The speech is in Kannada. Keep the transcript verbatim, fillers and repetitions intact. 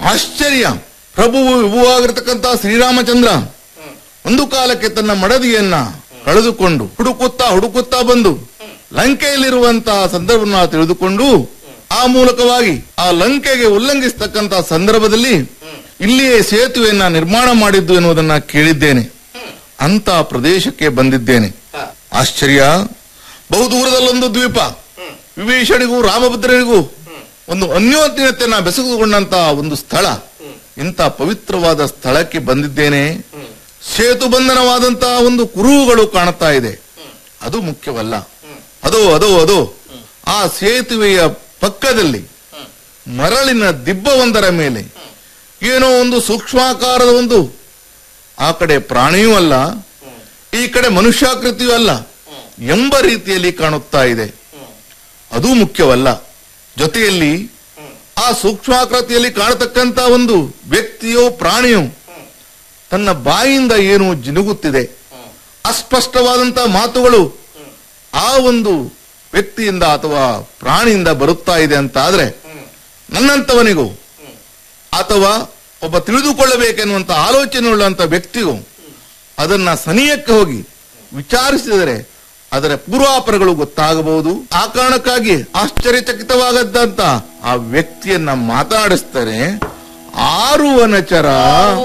ಆಶ್ಚರ್ಯ. ಪ್ರಭುವು ವಿಭುವಾಗಿರತಕ್ಕಂತ ಶ್ರೀರಾಮಚಂದ್ರ ಒಂದು ಕಾಲಕ್ಕೆ ತನ್ನ ಮಡದಿಯನ್ನ ಕಳೆದುಕೊಂಡು ಹುಡುಕುತ್ತಾ ಹುಡುಕುತ್ತಾ ಬಂದು ಲಂಕೆಯಲ್ಲಿರುವಂತಹ ಸಂದರ್ಭವನ್ನು ತಿಳಿದುಕೊಂಡು ಆ ಮೂಲಕವಾಗಿ ಆ ಲಂಕೆಗೆ ಉಲ್ಲಂಘಿಸತಕ್ಕಂತಹ ಸಂದರ್ಭದಲ್ಲಿ ಇಲ್ಲಿಯೇ ಸೇತುವೆಯನ್ನ ನಿರ್ಮಾಣ ಮಾಡಿದ್ದು ಎನ್ನುವುದನ್ನ ಕೇಳಿದ್ದೇನೆ. ಅಂತ ಪ್ರದೇಶಕ್ಕೆ ಬಂದಿದ್ದೇನೆ. ಆಶ್ಚರ್ಯ. ಬಹುದೂರದಲ್ಲೊಂದು ದ್ವೀಪ, ವಿಭೀಷಣಿಗೂ ರಾಮಭದ್ರನಿಗೂ ಒಂದು ಅನ್ಯೋನ್ಯತೆಯನ್ನ ಬೆಸೆದುಕೊಂಡಂತಹ ಒಂದು ಸ್ಥಳ. ಇಂಥ ಪವಿತ್ರವಾದ ಸ್ಥಳಕ್ಕೆ ಬಂದಿದ್ದೇನೆ. ಸೇತು ಬಂಧನವಾದಂತಹ ಒಂದು ಕುರುಹುಗಳು ಕಾಣುತ್ತಾ ಇದೆ. ಅದು ಮುಖ್ಯವಲ್ಲ. ಅದೋ ಅದೋ ಅದೋ ಆ ಸೇತುವೆಯ ಪಕ್ಕದಲ್ಲಿ ಮರಳಿನ ದಿಬ್ಬವೊಂದರ ಮೇಲೆ ಏನೋ ಒಂದು ಸೂಕ್ಷ್ಮಾಕಾರದ ಒಂದು, ಆ ಕಡೆ ಪ್ರಾಣಿಯೂ ಅಲ್ಲ, ಈ ಕಡೆ ಮನುಷ್ಯಾಕೃತಿಯೂ ಅಲ್ಲ ಎಂಬ ರೀತಿಯಲ್ಲಿ ಕಾಣುತ್ತಾ ಇದೆ. ಅದು ಮುಖ್ಯವಲ್ಲ. ಜೊತೆಯಲ್ಲಿ ಆ ಸೂಕ್ಷ್ಮಾಕೃತಿಯಲ್ಲಿ ಕಾಣತಕ್ಕಂತ ಒಂದು ವ್ಯಕ್ತಿಯೋ ಪ್ರಾಣಿಯೋ ತನ್ನ ಬಾಯಿಂದ ಏನು ಜಿನುಗುತ್ತಿದೆ, ಅಸ್ಪಷ್ಟವಾದಂತಹ ಮಾತುಗಳು ಆ ಒಂದು ವ್ಯಕ್ತಿಯಿಂದ ಅಥವಾ ಪ್ರಾಣಿಯಿಂದ ಬರುತ್ತಾ ಇದೆ ಅಂತ ಆದ್ರೆ ನನ್ನಂತವನಿಗೂ ಅಥವಾ ಒಬ್ಬ ತಿಳಿದುಕೊಳ್ಳಬೇಕೆನ್ನುವಂತ ಆಲೋಚನೆ ಉಳ್ಳಂತ ವ್ಯಕ್ತಿಗೂ ಅದನ್ನ ಸನಿಯಕ್ಕೆ ಹೋಗಿ ವಿಚಾರಿಸಿದರೆ ಅದರ ಪೂರ್ವಾಪರಗಳು ಗೊತ್ತಾಗಬಹುದು. ಆ ಕಾರಣಕ್ಕಾಗಿ ಆಶ್ಚರ್ಯಚಕಿತವಾಗದ್ದಂತ ಆ ವ್ಯಕ್ತಿಯನ್ನ ಮಾತಾಡಿಸ್ತಾರೆ. ಆರು ವನಚರ